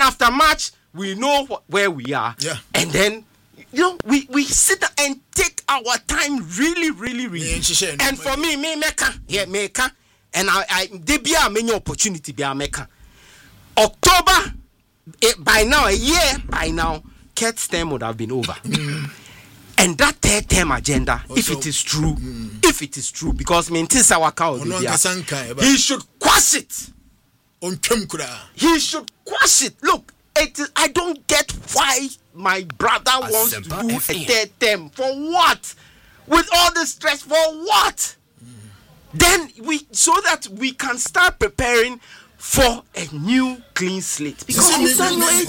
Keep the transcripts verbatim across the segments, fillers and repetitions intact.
after match, we know wh- where we are. Yeah. And then, you know, we, we sit and take our time really, really, really. Yeah, and for me, me meka, yeah, meka, and I, I, there be a many opportunity be a meka. October, it, by now, a year by now, Kurt's term would have been over. And that third term agenda, also, if it is true, mm. if it is true, because me ntis our cow, he should quash it. He should quash it. Look, it is, I don't get why my brother a wants to do a third term. For what? With all the stress, for what? Mm. Then we, so that we can start preparing for a new clean slate. Because it's not no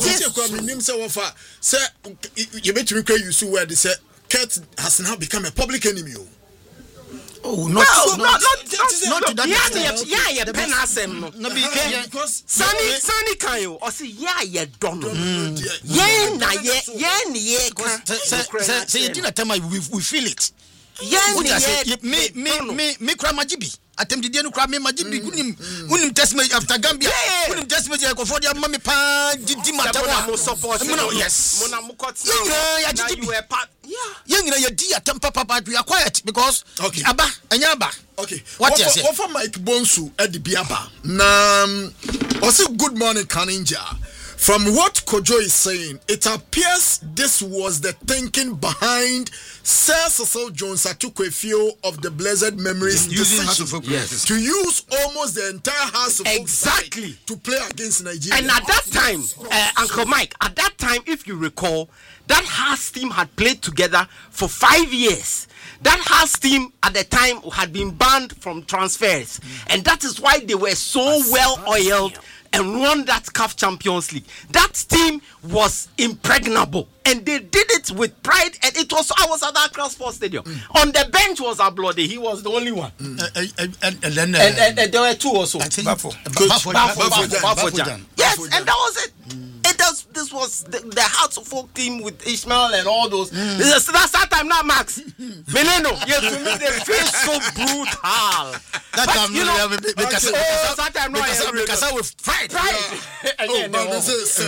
ages. Kurt has now become a public enemy. Oh, not well, not not not, not, not to that yeah, extent. yeah, yeah, pen asem no. No, because Sunny Sunny can you or say yeah, yeah, don't know. Yeah, na yeah, yeah, yeah. Say you didn't tell me we we feel it. Yeah, yeah. Me me me me cry majibi. Atem di no cry me majibi. Unim unim test me after Gambia. Unim test me go for their mommy pa di di mata wa. Support. Yes. Mona mukot. Yeah, yeah, you were part. Yeah. Yeah, you know you di atem papa but we are quiet because okay. Aba anya aba. Okay. What you say? Offer Mike Bonsu at the Biaba. Na also good morning Kaninja. From what Kojo is saying, it appears this was the thinking behind Sir Cecil Jones Atukwefio of the Blessed Memories decision yes. to use almost the entire House of exactly to play against Nigeria. And at that time, uh, Uncle Mike, at that time, if you recall, that House team had played together for five years. That House team at the time had been banned from transfers, mm. and that is why they were so well oiled and won that C A F Champions League. That team was impregnable, and they did it with pride. And it was I was at that Accra Sports Stadium. Mm. On the bench was Ablode. He was the only one. Mm. Uh, uh, uh, and, and then uh, and, and, and there were two also. Bafo. Bafo. Bafo. Yes, and that was it. Mm. It does. This was the, the Hearts of Folk team with Ishmael and all those. Mm. That's that time now, Max. Meneno. Yes, to me they feel so brutal. That but, time, you know, because, because, oh, because, that time because, no, because I was pride. Pride. Yeah. Oh, no, this is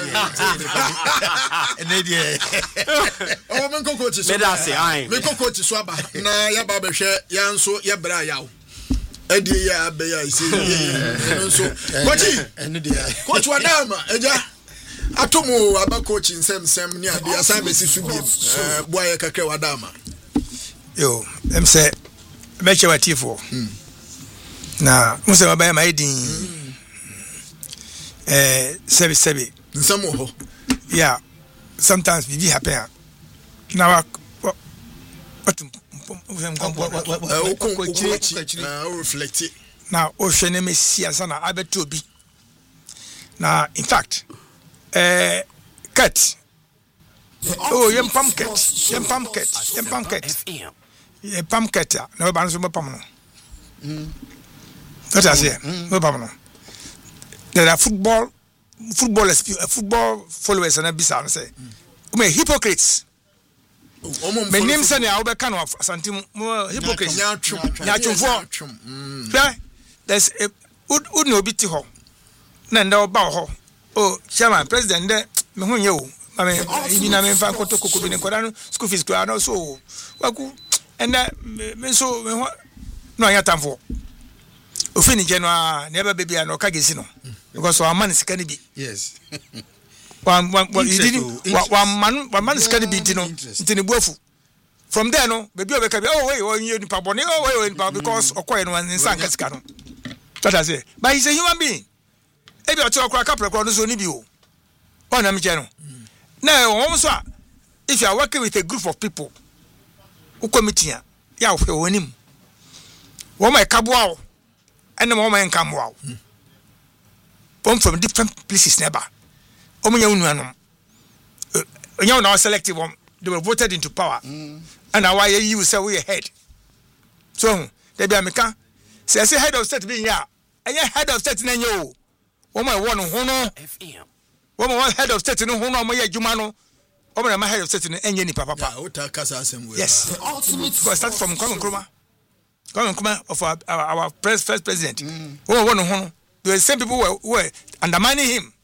oh, men coach is. Men say, I. Men coach is swaba. Na ya baba share ya nso ya bra yawo. Edi ya be ya isi. So, coach. Coach Wadama, eja. Atomo aba coach nsem sem ni ade asan be sisu bi. Eh, boy kakra Wadama. Yo, em say me che watifo. Na muse mabaya maidin eh sebi sebi nsamo ho yeah sometimes bibi happen na wa what uh reflect na o hwe ne mesia sana abeto bi na in fact eh cut oh yem pam cut yem pam cut yem pam cut yem pam cut na we ban so pam no mm that is here no problem. There are football footballers football followers and bisa say we hypocrites me name say na we can of santim hypocrites nya twumfo yeah there's a would no be ti ho na nda oba ho oh chairman president de me hu nye o I mean you na me fa koto kokko bi ne koda no school fees kura no so waku and me so me no anya tamfo ofini January never baby and okagesi no because our man is can be yes one one one one man one man is can be no ntini buafu from there no baby obeka be oh wait oh you nipa boni oh wait because okoye no nsan kasika no that is it but he's a human being e be ocho okra kapre no so ni bi o ona me je no now won so if you are working with a group of people who committee ya wo wonim wo mai kaboa and the moment come wow. Come from different places never. Omunya unuanum. You know selective one. They were voted into power. Mm. And now why you say we ahead. So they be American. Say I say head of state being ya. And ya head of state na yo. Woman one hono. F M. Woman one head of state no hono mo ya jumano. Woman my head of state no enye ni papa papa. Yes. Because start from Kwame Nkrumah. Come come of our, our, our first president. Mm. Oh, one, one, the same people were, were undermining him.